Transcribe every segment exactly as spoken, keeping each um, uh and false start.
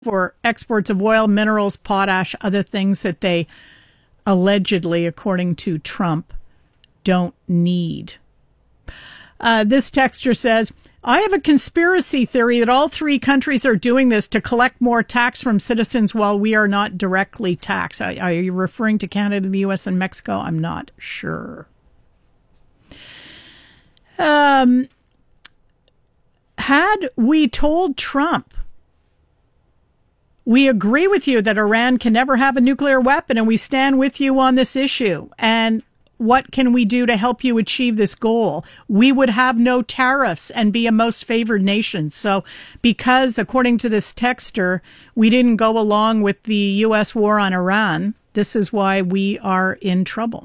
for exports of oil, minerals, potash, other things that they allegedly, according to Trump, don't need. Uh, this texter says, I have a conspiracy theory that all three countries are doing this to collect more tax from citizens while we are not directly taxed. Are, are you referring to Canada, the U S, and Mexico? I'm not sure. Um, had we told Trump, we agree with you that Iran can never have a nuclear weapon and we stand with you on this issue, and what can we do to help you achieve this goal? We would have no tariffs and be a most favored nation. So because, according to this texter, we didn't go along with the U S war on Iran, this is why we are in trouble.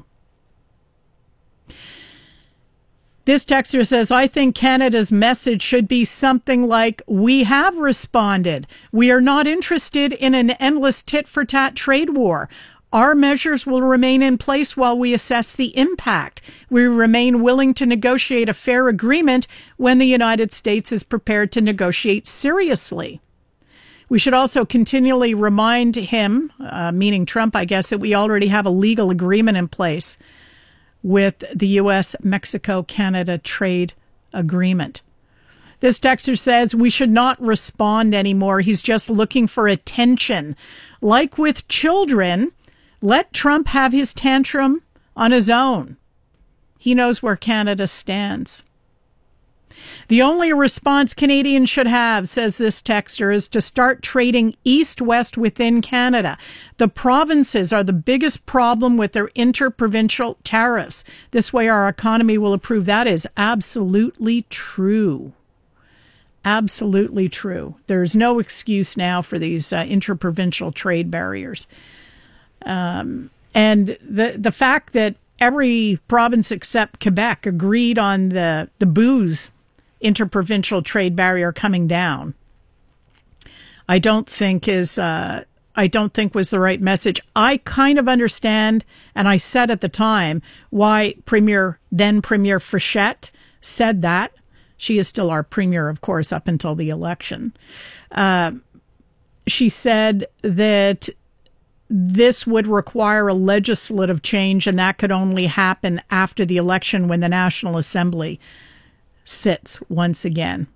This texter says, I think Canada's message should be something like, we have responded. We are not interested in an endless tit-for-tat trade war. Our measures will remain in place while we assess the impact. We remain willing to negotiate a fair agreement when the United States is prepared to negotiate seriously. We should also continually remind him, uh, meaning Trump, I guess, that we already have a legal agreement in place with the U S Mexico Canada trade agreement. This texter says we should not respond anymore. He's just looking for attention. Like with children, let Trump have his tantrum on his own. He knows where Canada stands. The only response Canadians should have, says this texter, is to start trading east-west within Canada. The provinces are the biggest problem with their interprovincial tariffs. This way our economy will improve. That is absolutely true. Absolutely true. There's no excuse now for these uh, interprovincial trade barriers. Um, and the the fact that every province except Quebec agreed on the, the booze interprovincial trade barrier coming down, I don't think is uh, I don't think was the right message. I kind of understand, and I said at the time, why Premier then Premier Fichette said that. She is still our premier, of course, up until the election. Uh, she said that this would require a legislative change, and that could only happen after the election when the National Assembly sits once again.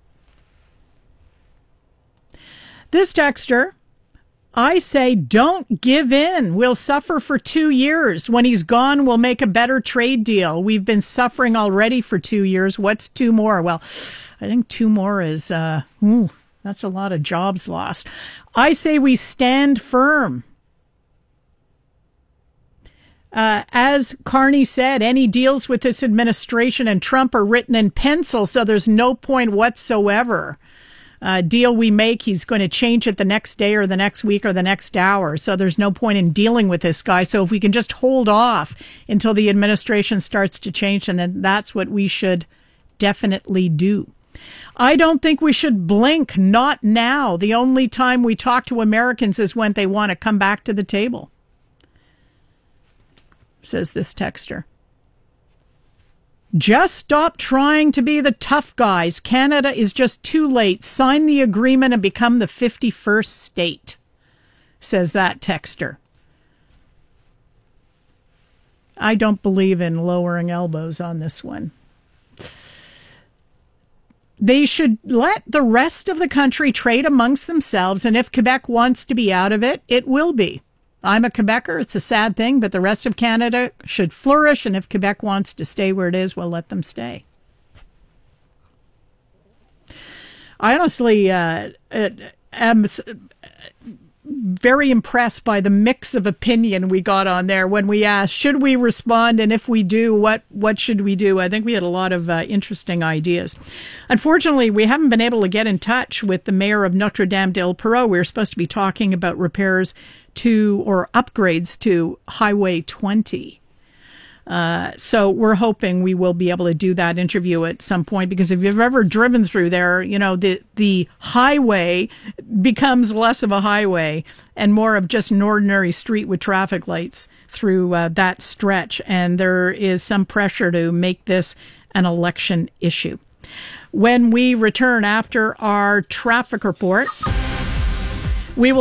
This texter, I say, don't give in. We'll suffer for two years. When he's gone, we'll make a better trade deal. We've been suffering already for two years. What's two more? Well, I think two more is, uh, ooh, that's a lot of jobs lost. I say we stand firm. Uh, as Carney said, any deals with this administration and Trump are written in pencil, so there's no point whatsoever. Uh, deal we make, he's going to change it the next day or the next week or the next hour. So there's no point in dealing with this guy. So if we can just hold off until the administration starts to change, and then that's what we should definitely do. I don't think we should blink. Not now. The only time we talk to Americans is when they want to come back to the table, says this texter. Just stop trying to be the tough guys. Canada is just too late. Sign the agreement and become the fifty-first state, says that texter. I don't believe in lowering elbows on this one. They should let the rest of the country trade amongst themselves, and if Quebec wants to be out of it, it will be. I'm a Quebecer. It's a sad thing, but the rest of Canada should flourish. And if Quebec wants to stay where it is, we'll let them stay. I honestly uh, am very impressed by the mix of opinion we got on there when we asked, should we respond? And if we do, what, what should we do? I think we had a lot of uh, interesting ideas. Unfortunately, we haven't been able to get in touch with the mayor of Notre-Dame-des-Perrot. We were supposed to be talking about repairs to or upgrades to Highway twenty. Uh, so we're hoping we will be able to do that interview at some point, because if you've ever driven through there, you know, the, the highway becomes less of a highway and more of just an ordinary street with traffic lights through uh, that stretch. And there is some pressure to make this an election issue. When we return after our traffic report, We will